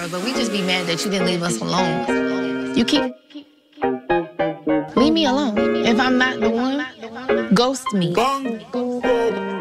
her, but we just be mad that you didn't leave us alone. You keep... Leave me alone. If I'm not the one, ghost me.